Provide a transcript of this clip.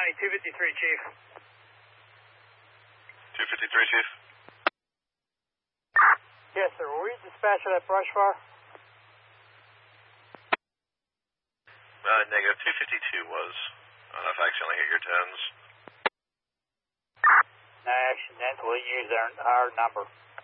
County, 253, Chief. 253, Chief? Yes, sir. Were we dispatched of that brush fire? Negative. 252 was. I don't know if I accidentally hit your tens. No, accidentally used our number.